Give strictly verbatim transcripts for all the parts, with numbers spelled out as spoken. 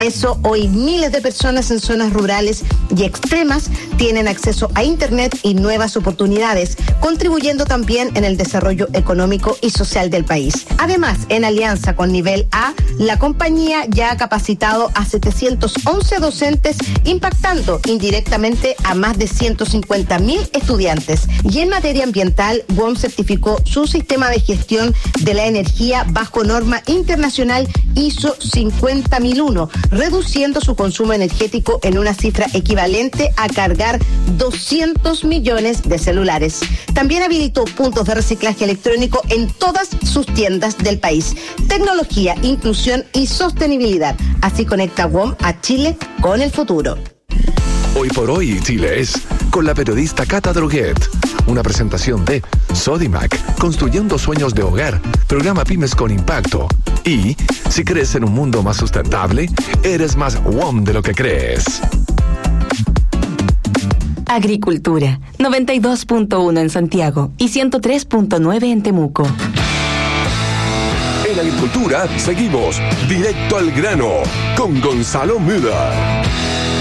eso, hoy miles de personas en zonas rurales y extremas tienen acceso a Internet y nuevas oportunidades, contribuyendo también en el desarrollo económico y social del país. Además, en alianza con Nivel A, la compañía ya ha capacitado a setecientos once docentes, impactando indirectamente a más de ciento cincuenta mil estudiantes. Y en materia ambiental, W O M certificó su sistema de gestión de la energía bajo norma internacional I S O cincuenta mil uno, reduciendo su consumo energético en una cifra equivalente a cargar doscientos millones de celulares. También habilitó puntos de reciclaje electrónico en todas sus tiendas del país. Tecnología, inclusión y sostenibilidad. Así conecta W O M a Chile con el futuro. Hoy por hoy Chile es con la periodista Cata Droguet. Una presentación de Sodimac, construyendo sueños de hogar, programa Pymes con Impacto. Y si crees en un mundo más sustentable, eres más W O M de lo que crees. Agricultura, noventa y dos punto uno en Santiago y ciento tres punto nueve en Temuco. En Agricultura seguimos directo al grano con Gonzalo Müller.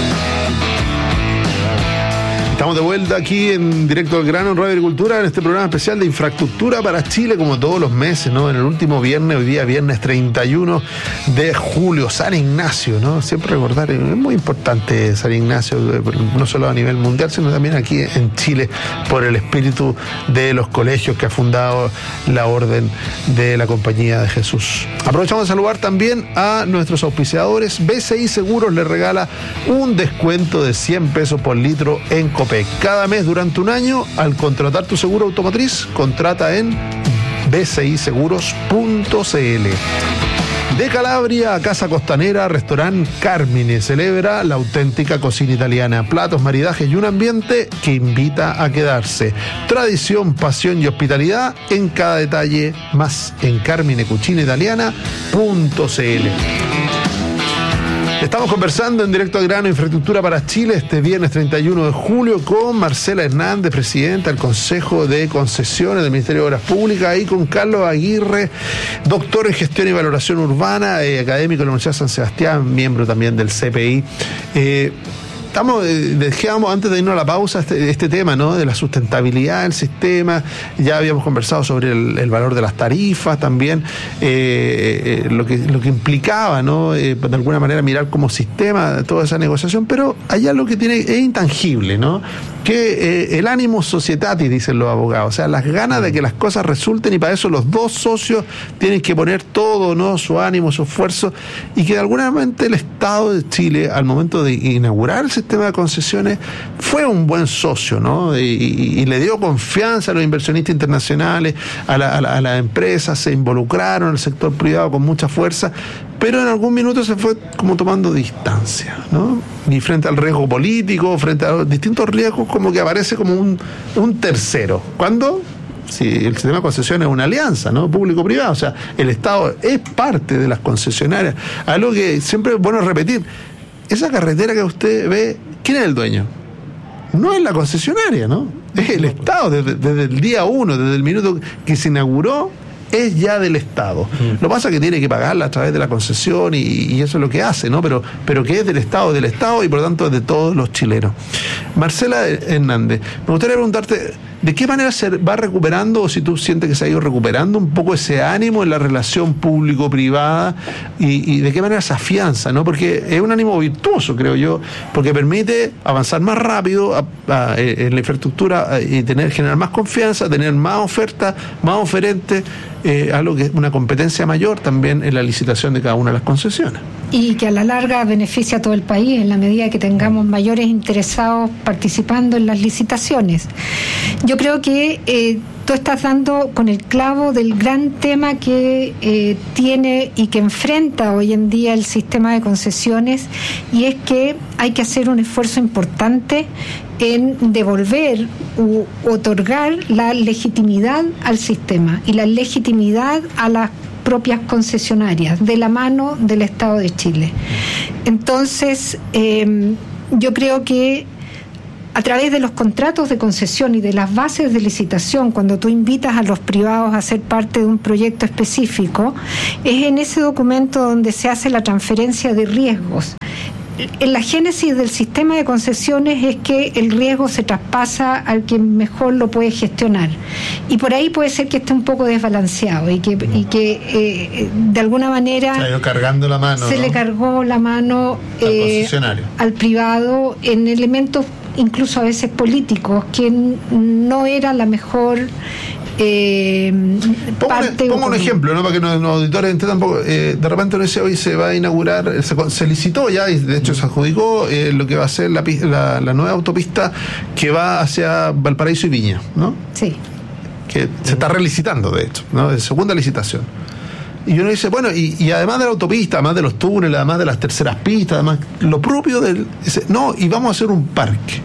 Estamos de vuelta aquí en Directo al Grano en Radio Agricultura, en este programa especial de infraestructura para Chile, como todos los meses, ¿no? En el último viernes, hoy día viernes treinta y uno de julio, San Ignacio, ¿no? Siempre recordar, es muy importante San Ignacio, no solo a nivel mundial, sino también aquí en Chile, por el espíritu de los colegios que ha fundado la Orden de la Compañía de Jesús. Aprovechamos de saludar también a nuestros auspiciadores. B C I Seguros les regala un descuento de cien pesos por litro en Copec. Cada mes durante un año, al contratar tu seguro automotriz, contrata en b c i seguros punto c l. De Calabria a Casa Costanera, Restaurant Carmine celebra la auténtica cocina italiana, platos, maridajes y un ambiente que invita a quedarse. Tradición, pasión y hospitalidad en cada detalle, más en carmine cucina italiana punto c l. Estamos conversando en Directo al Grano, Infraestructura para Chile, este viernes treinta y uno de julio con Marcela Hernández, presidenta del Consejo de Concesiones del Ministerio de Obras Públicas, y con Carlos Aguirre, doctor en Gestión y Valoración Urbana, eh, académico de la Universidad de San Sebastián, miembro también del C P I. Eh, Estamos, dejábamos antes de irnos a la pausa este, este tema, ¿no? De la sustentabilidad del sistema. Ya habíamos conversado sobre el, el valor de las tarifas también, eh, eh, lo que lo que implicaba, ¿no? Eh, de alguna manera mirar como sistema toda esa negociación, pero allá lo que tiene es intangible, ¿no? Que eh, el ánimo societatis, dicen los abogados, o sea, las ganas de que las cosas resulten, y para eso los dos socios tienen que poner todo, ¿no? Su ánimo, su esfuerzo, y que de alguna manera el Estado de Chile, al momento de inaugurar el sistema de concesiones, fue un buen socio, ¿no? Y, y, y le dio confianza a los inversionistas internacionales, a la, a la, a las empresas, se involucraron, el sector privado con mucha fuerza, pero en algún minuto se fue como tomando distancia, ¿no? Y frente al riesgo político, frente a los distintos riesgos, como que aparece como un, un tercero. ¿Cuándo? Si el sistema de concesiones es una alianza, ¿no? Público-privado, o sea, el Estado es parte de las concesionarias. Algo que siempre es bueno repetir: esa carretera que usted ve, ¿quién es el dueño? No es la concesionaria, ¿no? Es el Estado, desde, desde el día uno, desde el minuto que se inauguró, es ya del Estado. Mm. Lo que pasa es que tiene que pagarla a través de la concesión, y, y eso es lo que hace, ¿no? Pero, pero que es del Estado, del Estado y por lo tanto de todos los chilenos. Marcela Hernández, me gustaría preguntarte, ¿de qué manera se va recuperando, o si tú sientes que se ha ido recuperando un poco ese ánimo en la relación público-privada, y, y de qué manera se afianza, ¿no? Porque es un ánimo virtuoso, creo yo, porque permite avanzar más rápido a, a, en la infraestructura, a, y tener, generar más confianza, tener más ofertas, más oferentes, eh, algo que es una competencia mayor también en la licitación de cada una de las concesiones. Y que a la larga beneficia a todo el país en la medida que tengamos mayores interesados participando en las licitaciones. Yo creo que eh, tú estás dando con el clavo del gran tema que eh, tiene y que enfrenta hoy en día el sistema de concesiones, y es que hay que hacer un esfuerzo importante en devolver u otorgar la legitimidad al sistema y la legitimidad a las propias concesionarias de la mano del Estado de Chile. Entonces, eh, yo creo que a través de los contratos de concesión y de las bases de licitación, cuando tú invitas a los privados a ser parte de un proyecto específico, es en ese documento donde se hace la transferencia de riesgos. En la génesis del sistema de concesiones es que el riesgo se traspasa al que mejor lo puede gestionar, y por ahí puede ser que esté un poco desbalanceado y que, y que eh, de alguna manera se ha ido cargando la mano, se ¿no? le cargó la mano al eh, concesionario, al privado, en elementos incluso a veces políticos que no era la mejor Eh, pongo parte un, pongo un ejemplo, ¿no? Para que los, los auditores entiendan tampoco. Eh, de repente uno dice, hoy se va a inaugurar, se, se licitó ya y de hecho se adjudicó eh, lo que va a ser la, la, la nueva autopista que va hacia Valparaíso y Viña, ¿no? Sí. Que se está relicitando, de hecho, ¿no? Es segunda licitación. Y uno dice, bueno, y, y además de la autopista, además de los túneles, además de las terceras pistas, además, lo propio del... Dice, no, y vamos a hacer un parque.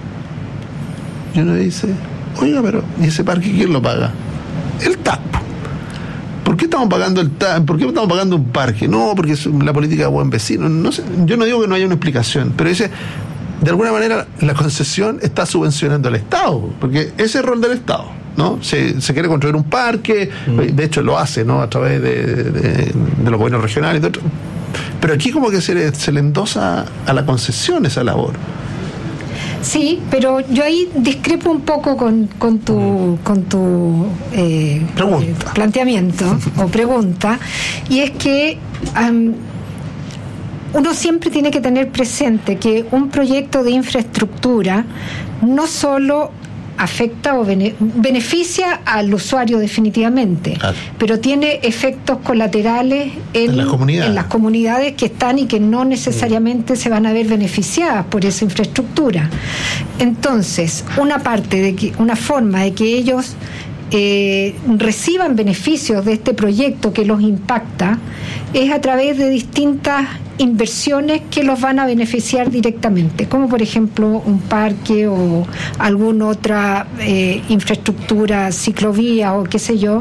Y uno dice, oiga, pero ¿y ese parque quién lo paga? El T A P. ¿Por qué estamos pagando el T A P? ¿Por qué estamos pagando un parque? No, porque es la política de buen vecino. No sé, yo no digo que no haya una explicación, pero dice, de alguna manera la concesión está subvencionando al Estado, porque ese es el rol del Estado, ¿no? Se, se quiere construir un parque, mm. de hecho lo hace, ¿no? A través de, de, de, de los gobiernos regionales y de otro. Pero aquí como que se le, se le endosa a la concesión esa labor. Sí, pero yo ahí discrepo un poco con, con tu, con tu eh, eh, planteamiento o pregunta, y es que um, uno siempre tiene que tener presente que un proyecto de infraestructura no solo afecta o bene, beneficia al usuario definitivamente, ah. pero tiene efectos colaterales en, en, las comunidades. en las comunidades que están y que no necesariamente mm. se van a ver beneficiadas por esa infraestructura. Entonces, una parte de que, una forma de que ellos eh, reciban beneficios de este proyecto que los impacta es a través de distintas inversiones que los van a beneficiar directamente, como por ejemplo un parque o alguna otra eh, infraestructura, ciclovía o qué sé yo,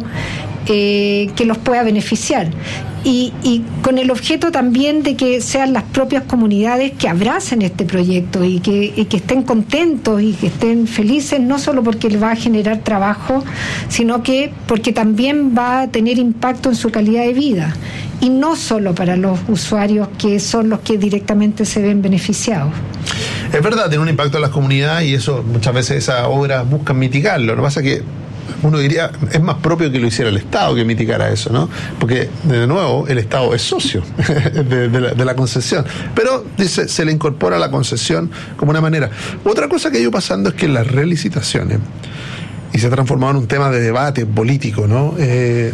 eh, que los pueda beneficiar. Y, y con el objeto también de que sean las propias comunidades que abracen este proyecto y que, y que estén contentos y que estén felices, no solo porque les va a generar trabajo, sino que porque también va a tener impacto en su calidad de vida, y no solo para los usuarios que son los que directamente se ven beneficiados. Es verdad, tiene un impacto en las comunidades y eso muchas veces esas obras buscan mitigarlo. Lo que pasa es que uno diría, es más propio que lo hiciera el Estado que miticara eso, ¿no? Porque, de nuevo, el Estado es socio de, de, la, de la concesión. Pero, dice, se le incorpora la concesión como una manera. Otra cosa que ha ido pasando es que las relicitaciones, y se ha transformado en un tema de debate político, ¿no? Eh,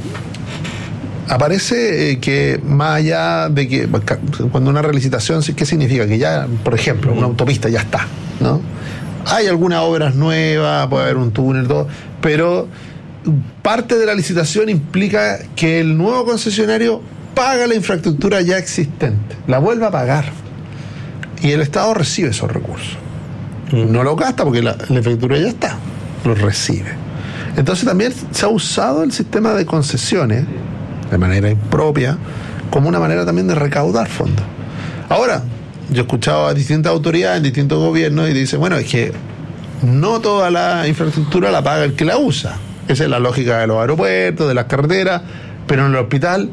aparece eh, que más allá de que, cuando una relicitación, ¿qué significa? Que ya, por ejemplo, una autopista ya está, ¿no? Hay algunas obras nuevas, puede haber un túnel, todo, pero parte de la licitación implica que el nuevo concesionario paga la infraestructura ya existente, la vuelve a pagar, y el Estado recibe esos recursos. No lo gasta porque la, la infraestructura ya está, lo recibe. Entonces también se ha usado el sistema de concesiones de manera impropia como una manera también de recaudar fondos. Ahora, yo he escuchado a distintas autoridades en distintos gobiernos y dicen, bueno, es que no toda la infraestructura la paga el que la usa. Esa es la lógica de los aeropuertos, de las carreteras, pero en el hospital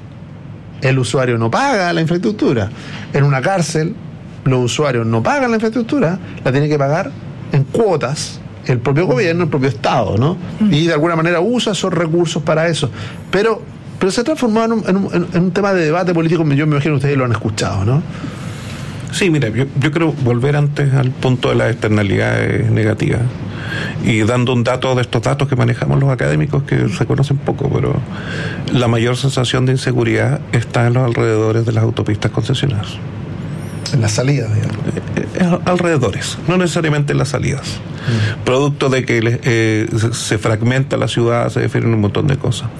el usuario no paga la infraestructura. En una cárcel los usuarios no pagan la infraestructura, la tiene que pagar en cuotas el propio gobierno, el propio Estado, ¿no? Y de alguna manera usa esos recursos para eso. Pero, pero se ha transformado en un, en un, en un tema de debate político, yo me imagino que ustedes lo han escuchado, ¿no? Sí, mira, yo, yo quiero volver antes al punto de las externalidades negativas y dando un dato de estos datos que manejamos los académicos que se conocen poco, pero la mayor sensación de inseguridad está en los alrededores de las autopistas concesionadas. En las salidas, digamos. Eh, eh, alrededores, no necesariamente en las salidas. Mm. Producto de que eh, se fragmenta la ciudad, se defieren un montón de cosas.